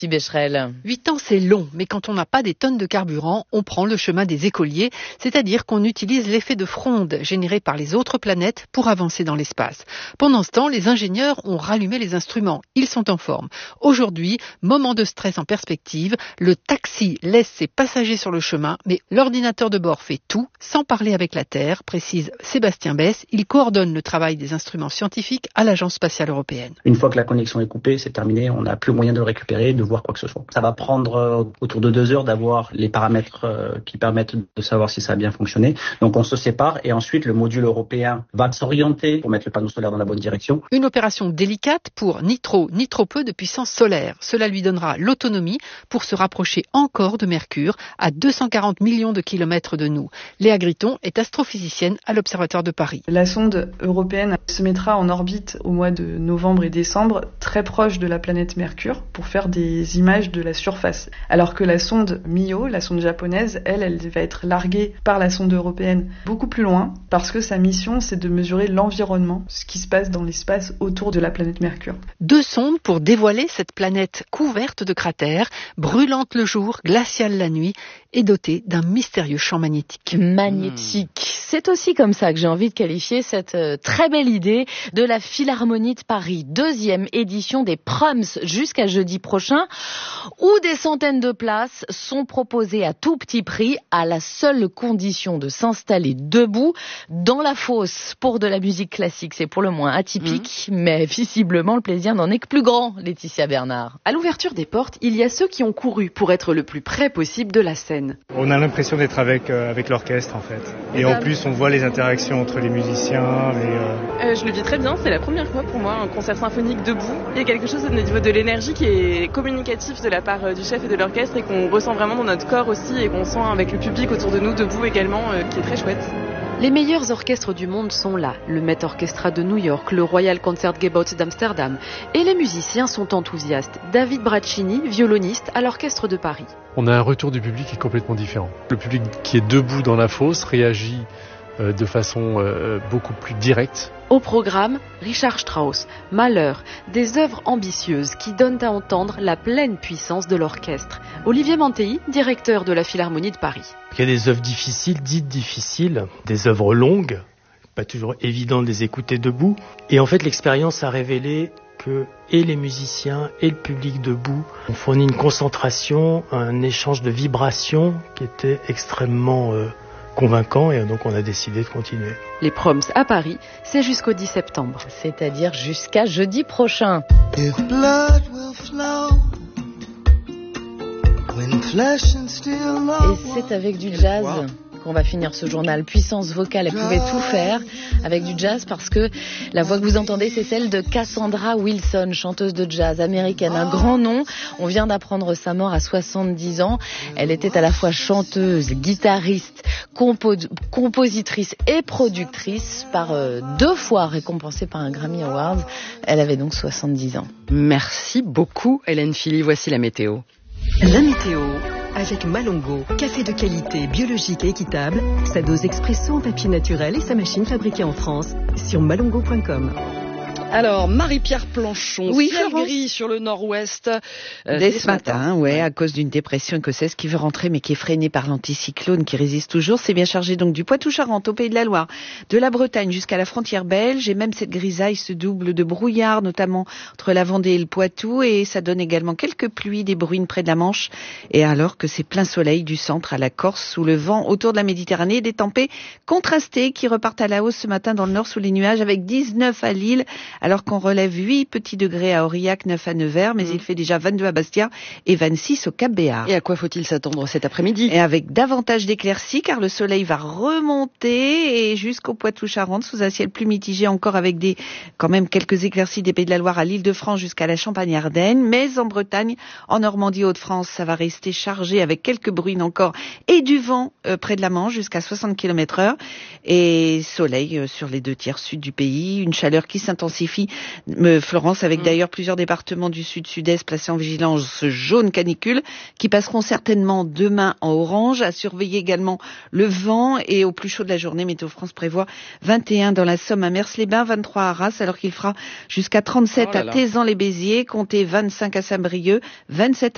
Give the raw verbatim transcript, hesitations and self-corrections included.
Becherel. Huit ans, c'est long, mais quand on n'a pas des tonnes de carburant, on prend le chemin des écoliers, c'est-à-dire qu'on utilise l'effet de fronde généré par les autres planètes pour avancer dans l'espace. Pendant ce temps, les ingénieurs ont rallumé les instruments. Ils sont en forme. Aujourd'hui, moment de stress en perspective, le taxi laisse ses passagers sur le chemin, mais l'ordinateur de bord fait tout, sans parler avec la Terre, précise Sébastien Besse. Il coordonne le travail des instruments scientifiques à l'Agence spatiale européenne. Une fois que la connexion est coupée, c'est terminé, on n'a plus moyen de le récupérer, de voir quoi que ce soit. Ça va prendre euh, autour de deux heures d'avoir les paramètres euh, qui permettent de savoir si ça a bien fonctionné. Donc on se sépare et ensuite le module européen va s'orienter pour mettre le panneau solaire dans la bonne direction. Une opération délicate pour ni trop ni trop peu de puissance solaire. Cela lui donnera l'autonomie pour se rapprocher encore de Mercure à deux cent quarante millions de kilomètres de nous. Léa Griton est astrophysicienne à l'Observatoire de Paris. La sonde européenne se mettra en orbite au mois de novembre et décembre, très proche de la planète Mercure, pour faire des images de la surface. Alors que la sonde Mio, la sonde japonaise, elle, elle va être larguée par la sonde européenne beaucoup plus loin, parce que sa mission, c'est de mesurer l'environnement, ce qui se passe dans l'espace autour de la planète Mercure. Deux sondes pour dévoiler cette planète couverte de cratères, brûlante le jour, glaciale la nuit, et dotée d'un mystérieux champ magnétique. Magnétique. Mmh. C'est aussi comme ça que j'ai envie de qualifier cette euh, très belle idée de la Philharmonie de Paris. Deuxième édition des Proms jusqu'à jeudi prochain, où des centaines de places sont proposées à tout petit prix, à la seule condition de s'installer debout dans la fosse. Pour de la musique classique, c'est pour le moins atypique, mmh. mais visiblement le plaisir n'en est que plus grand, Laetitia Bernard. À l'ouverture des portes, il y a ceux qui ont couru pour être le plus près possible de la scène. On a l'impression d'être avec, euh, avec l'orchestre en fait. Et, Et en plus on voit les interactions entre les musiciens. Les, euh... Euh, je le vis très bien, c'est la première fois pour moi un concert symphonique debout. Il y a quelque chose au niveau de l'énergie qui est communicatif de la part euh, du chef et de l'orchestre et qu'on ressent vraiment dans notre corps aussi et qu'on sent avec le public autour de nous debout également, euh, qui est très chouette. Les meilleurs orchestres du monde sont là, le Met Orchestra de New York, le Royal Concertgebouw d'Amsterdam. Et les musiciens sont enthousiastes. David Braccini, violoniste à l'Orchestre de Paris. On a un retour du public qui est complètement différent. Le public qui est debout dans la fosse réagit euh, de façon euh, beaucoup plus directe. Au programme, Richard Strauss, Mahler, des œuvres ambitieuses qui donnent à entendre la pleine puissance de l'orchestre. Olivier Mantei, directeur de la Philharmonie de Paris. Il y a des œuvres difficiles, dites difficiles, des œuvres longues, pas toujours évident de les écouter debout. Et en fait, l'expérience a révélé que et les musiciens et le public debout ont fourni une concentration, un échange de vibrations qui était extrêmement euh, convaincant et donc on a décidé de continuer. Les Proms à Paris, c'est jusqu'au dix septembre. C'est-à-dire jusqu'à jeudi prochain. Et c'est avec du jazz qu'on va finir ce journal. Puissance vocale, elle pouvait tout faire avec du jazz parce que la voix que vous entendez, c'est celle de Cassandra Wilson, chanteuse de jazz américaine, un grand nom. On vient d'apprendre sa mort à soixante-dix ans. Elle était à la fois chanteuse, guitariste, compo- compositrice et productrice, par euh, deux fois récompensée par un Grammy Award. Elle avait donc soixante-dix ans. Merci beaucoup Hélène Philly, voici la météo. La météo avec Malongo, café de qualité, biologique et équitable, sa dose expresso en papier naturel et sa machine fabriquée en France sur malongo point com. Alors, Marie-Pierre Planchon, oui, ciel Florence. gris sur le nord-ouest. Euh, dès ce matin, matin ouais, ouais, à cause d'une dépression écossaise qui veut rentrer mais qui est freinée par l'anticyclone qui résiste toujours. C'est bien chargé donc du Poitou-Charentes au Pays de la Loire, de la Bretagne jusqu'à la frontière belge. Et même cette grisaille se double de brouillard, notamment entre la Vendée et le Poitou. Et ça donne également quelques pluies, des bruines près de la Manche. Et alors que c'est plein soleil du centre à la Corse, sous le vent autour de la Méditerranée, des tempêtes contrastées qui repartent à la hausse ce matin dans le nord sous les nuages avec dix-neuf à Lille, alors qu'on relève huit petits degrés à Aurillac, neuf à Nevers, mais mmh. il fait déjà vingt-deux à Bastia et vingt-six au Cap-Béar. Et à quoi faut-il s'attendre cet après-midi ? Et avec davantage d'éclaircies, car le soleil va remonter et jusqu'au Poitou-Charentes, sous un ciel plus mitigé encore avec des, quand même quelques éclaircies des Pays de la Loire à l'Île-de-France jusqu'à la Champagne-Ardenne. Mais en Bretagne, en Normandie, Hauts-de-France, ça va rester chargé avec quelques bruines encore et du vent euh, près de la Manche jusqu'à soixante kilomètres heure. Et soleil euh, sur les deux tiers sud du pays, une chaleur qui s'intensifie. Florence, avec mmh. d'ailleurs plusieurs départements du sud-sud-est placés en vigilance jaune canicule, qui passeront certainement demain en orange. À surveiller également le vent et au plus chaud de la journée, Météo France prévoit vingt et un dans la Somme à Mers-les-Bains, vingt-trois à Arras, alors qu'il fera jusqu'à trente-sept oh à Tézan-les-Béziers, comptez vingt-cinq à Saint-Brieuc, vingt-sept